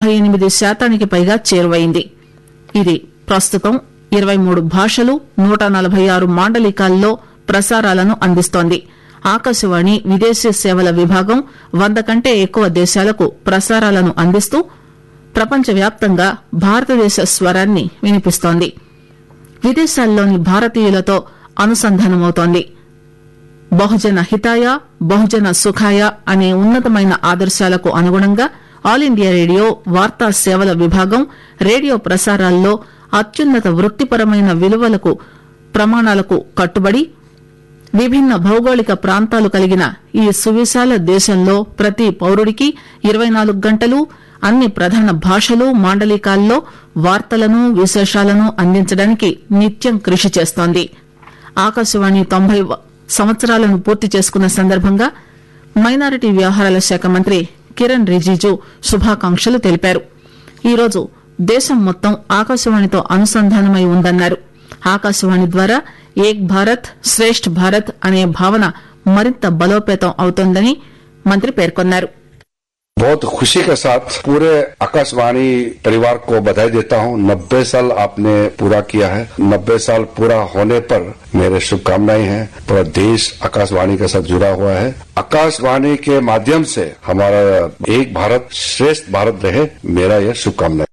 98% పైగా చేరువైంది. ఇది ప్రస్తుతం 23 భాషలు 146 మాండలికాల్లో ప్రసారాలను అందిస్తోంది. ఆకాశవాణి విదేశీ సేవల విభాగం 100 కంటే ఎక్కువ దేశాలకు ప్రసారాలను అందిస్తూ ప్రపంచవ్యాప్తంగా భారతదేశ స్వరాన్ని వినిపిస్తోంది. విదేశాల్లోని భారతీయులతో అనుసంధానమవుతోంది. బహుజన హితాయ బహుజన సుఖాయ అనే ఉన్నతమైన ఆదర్శాలకు అనుగుణంగా ఆల్ ఇండియా రేడియో వార్తా సేవల విభాగం రేడియో ప్రసారాల్లో అత్యున్నత వృత్తిపరమైన విలువలకు ప్రమాణాలకు కట్టుబడి విభిన్న భౌగోళిక ప్రాంతాలు కలిగిన ఈ సువిశాల దేశంలో ప్రతి పౌరుడికి 24 గంటలు అన్ని ప్రధాన భాషలు మాండలికాల్లో వార్తలను విశేషాలను అందించడానికి నిత్యం కృషి చేస్తోంది. ఆకాశవాణి 90 సంవత్సరాలను పూర్తి చేసుకున్న సందర్భంగా మైనారిటీ వ్యవహారాల శాఖ మంత్రి కిరణ్ రిజిజు శుభాకాంక్షలు తెలిపారు. ఈరోజు దేశం మొత్తం ఆకాశవాణితో అనుసంధానమై ఉందన్నారు. ఆకాశవాణి ద్వారా ఏక్ భారత్ శ్రేష్ఠ్ భారత్ అనే భావన మరింత బలోపేతం అవుతోందని మంత్రి పేర్కొన్నారు. बहुत खुशी के साथ पूरे आकाशवाणी परिवार को बधाई देता हूं। 90 साल आपने पूरा किया है। 90 साल पूरा होने पर मेरे शुभकामनाएं हैं। पूरा देश आकाशवाणी के साथ जुड़ा हुआ है। आकाशवाणी के माध्यम से हमारा एक भारत श्रेष्ठ भारत रहे, मेरा यह शुभकामनाएं।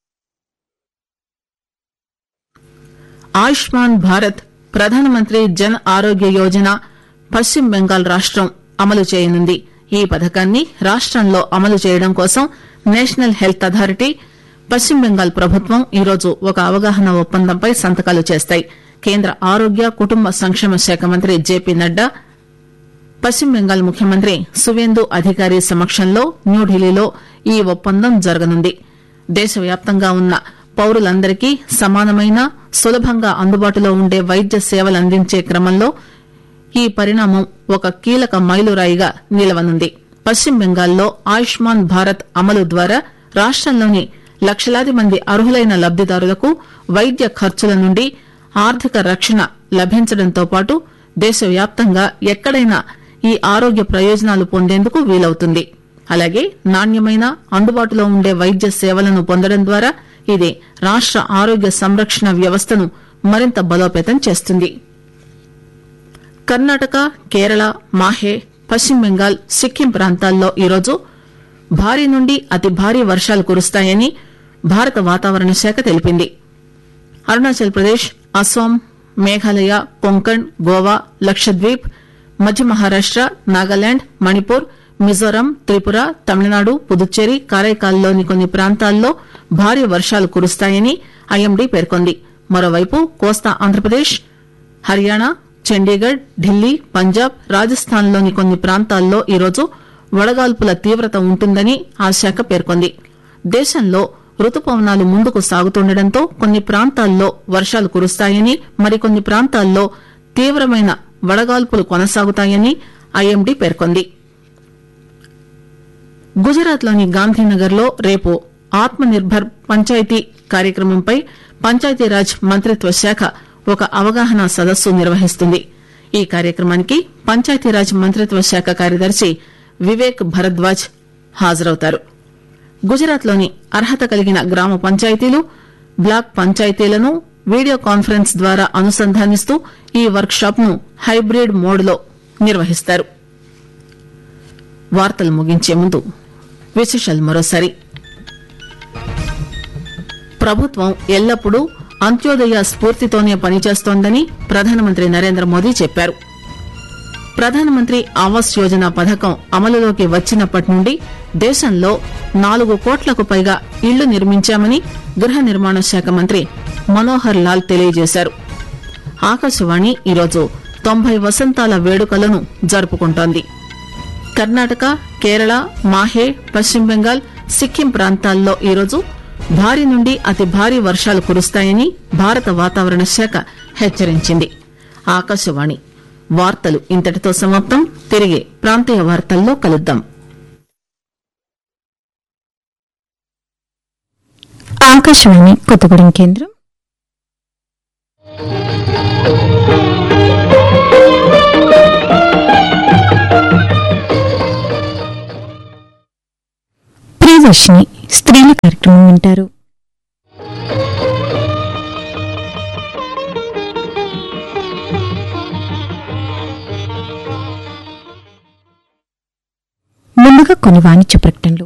ఆయుష్మాన్ భారత్ ప్రధానమంత్రి జన్ ఆరోగ్య యోజన పశ్చిమ బెంగాల్ రాష్టం అమలు చేయనుంది. ఈ పథకాన్ని రాష్టంలో అమలు చేయడం కోసం నేషనల్ హెల్త్ అథారిటీ పశ్చిమ బెంగాల్ ప్రభుత్వం ఈరోజు ఒక అవగాహన ఒప్పందంపై సంతకాలు చేస్తాయి. కేంద్ర ఆరోగ్య కుటుంబ సంక్షేమ శాఖ మంత్రి జేపీ నడ్డా పశ్చిమ బెంగాల్ ముఖ్యమంత్రి సువేందు అధికారి సమక్షంలో న్యూఢిల్లీలో ఈ ఒప్పందం జరగనుంది. దేశవ్యాప్తంగా ఉన్న పౌరులందరికీ సమానమైన సులభంగా అందుబాటులో ఉండే వైద్య సేవలందించే క్రమంలో ఈ పరిణామం ఒక కీలక మైలురాయిగా నిలవనుంది. పశ్చిమ బెంగాల్లో ఆయుష్మాన్ భారత్ అమలు ద్వారా రాష్టంలోని లక్షలాది మంది అర్హులైన లబ్దిదారులకు వైద్య ఖర్చుల నుండి ఆర్థిక రక్షణ లభించడంతో పాటు దేశవ్యాప్తంగా ఎక్కడైనా ఈ ఆరోగ్య ప్రయోజనాలు పొందేందుకు వీలవుతుంది. అలాగే నాణ్యమైన అందుబాటులో ఉండే వైద్య సేవలను పొందడం ద్వారా ఇది రాష్ట ఆరోగ్య సంరక్షణ వ్యవస్థను మరింత బలోపేతం చేస్తుంది. కర్ణాటక, కేరళ, మాహే, పశ్చిమ బెంగాల్, సిక్కిం ప్రాంతాల్లో ఈరోజు భారీ నుండి అతి భారీ వర్షాలు కురుస్తాయని భారత వాతావరణ శాఖ తెలిపింది. అరుణాచల్ ప్రదేశ్, అస్సాం, మేఘాలయ, కొంకణ్, గోవా, లక్షద్వీప్, మధ్య మహారాష్ట, నాగాలాండ్, మణిపూర్, మిజోరాం, త్రిపుర, తమిళనాడు, పుదుచ్చేరి, కారైకాల్లోని కొన్ని ప్రాంతాల్లో భారీ వర్షాలు కురుస్తాయని ఐఎండీ పేర్కొంది. మరోవైపు కోస్తా ఆంధ్రప్రదేశ్, హర్యానా, చండీగఢ్, ఢిల్లీ, పంజాబ్, రాజస్థాన్లోని కొన్ని ప్రాంతాల్లో ఈరోజు వడగాల్పుల తీవ్రత ఉంటుందని ఆ శాఖ పేర్కొంది. దేశంలో రుతుపవనాలు ముందుకు సాగుతుండటంతో కొన్ని ప్రాంతాల్లో వర్షాలు కురుస్తాయని, మరికొన్ని ప్రాంతాల్లో తీవ్రమైన వడగాల్పులు కొనసాగుతాయని ఐఎండీ పేర్కొంది. గుజరాత్లోని గాంధీనగర్లో రేపు ఆత్మ నిర్భర్ పంచాయతీ కార్యక్రమంపై పంచాయతీరాజ్ మంత్రిత్వ శాఖ ఒక అవగాహన సదస్సు నిర్వహిస్తుంది. ఈ కార్యక్రమానికి పంచాయతీరాజ్ మంత్రిత్వ శాఖ కార్యదర్శి వివేక్ భరద్వాజ్ హాజరవుతారు. గుజరాత్లోని అర్హత కలిగిన గ్రామ పంచాయతీలు, బ్లాక్ పంచాయతీలను వీడియో కాన్ఫరెన్స్ ద్వారా అనుసంధానిస్తూ ఈ వర్క్ షాప్ ను హైబ్రిడ్ మోడ్ లో నిర్వహిస్తారు. వార్తలు ముగించే ముందు విశేషాలు మరోసారి. ప్రభుత్వం ఎల్లప్పుడూ అంత్యోదయ స్ఫూర్తితోనే పనిచేస్తోందని ప్రధానమంత్రి నరేంద్ర మోదీ చెప్పారు. ప్రధానమంత్రి ఆవాస్ యోజన పథకం అమలులోకి వచ్చినప్పటి నుండి దేశంలో 4 కోట్లకు పైగా ఇళ్లు నిర్మించామని గృహ నిర్మాణ శాఖ మంత్రి మనోహర్ లాల్ తెలియజేశారు. ఆకాశవాణి ఈరోజు 90 వసంతాల వేడుకలను జరుపుకుంటోంది. కర్ణాటక, కేరళ, మాహే, పశ్చిమ బెంగాల్, సిక్కిం ప్రాంతాల్లో ఈరోజు భారీ నుండి అతి భారీ వర్షాలు కురుస్తాయని భారత వాతావరణ శాఖ హెచ్చరించింది. ఆకాశవాణి వార్తలు ఇంతటితో సమాప్తం. తిరిగి ప్రాంతీయ వార్తల్లో కలుద్దాం. ఆకాశవాణి కొత్తగూడెం కేంద్రం. ప్రియదర్శిని స్త్రీల కార్యక్రమం వింటారు. ముందుగా కొన్ని వాణిజ్య ప్రకటనలు.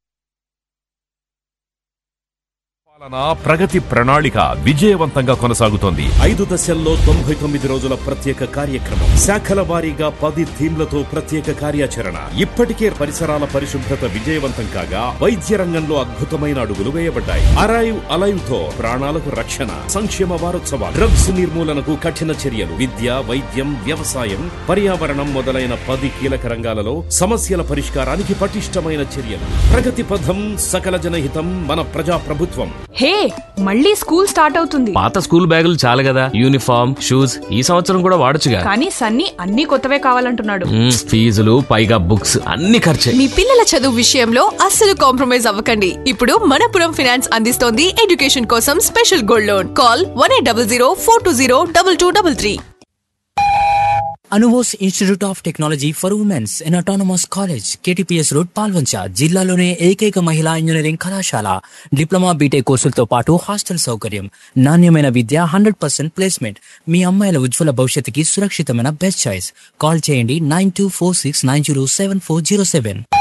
ప్రగతి ప్రణాళిక విజయవంతంగా కొనసాగుతోంది. 5 దశల్లో 99 రోజుల ప్రత్యేక కార్యక్రమం, శాఖల వారీగా 10 థీమ్లతో ప్రత్యేక కార్యాచరణ. ఇప్పటికే పరిసరాల పరిశుభ్రత విజయవంతం కాగా వైద్య రంగంలో అద్భుతమైన అడుగులు వేయబడ్డాయి. అరైవ్ అలైవ్ తో ప్రాణాలకు రక్షణ. సంక్షేమ వారోత్సవాలు, డ్రగ్స్ నిర్మూలనకు కఠిన చర్యలు, విద్య, వైద్యం, వ్యవసాయం, పర్యావరణం మొదలైన 10 కీలక రంగాలలో సమస్యల పరిష్కారానికి పటిష్టమైన చర్యలు. ప్రగతి పథం, సకల జనహితం, మన ప్రజా ప్రభుత్వం. హే, మళ్ళీ స్కూల్ స్టార్ట్ అవుతుంది. పాత స్కూల్ బ్యాగులు చాలు కదా, యూనిఫామ్, షూస్ ఈ సంవత్సరం కూడా వాడొచ్చుగా. కానీ సన్నీ అన్ని కొత్తవే కావాలంటున్నాడు. ఫీజులు పైగా బుక్స్ అన్ని ఖర్చే. మీ పిల్లల చదువు విషయంలో అస్సలు కాంప్రమైజ్ అవ్వకండి. ఇప్పుడు మనపురం ఫైనాన్స్ అందిస్తోంది ఎడ్యుకేషన్ కోసం special gold loan. Call 1800 420 2233. Anubose institute of technology for women's in autonomous college, KTPS road, Palvancha. జిల్లాలోనే ఏకైక మహిళా ఇంజనీరింగ్ కళాశాల. డిప్లొమా, బీటెక్ కోర్సులతో పాటు హాస్టల్ సౌకర్యం, నాణ్యమైన విద్య, 100% ప్లేస్మెంట్. మీ అమ్మాయిల ఉజ్వల భవిష్యత్తుకి సురక్షితమైన బెస్ట్ చాయిస్. కాల్ చేయండి 9246907407.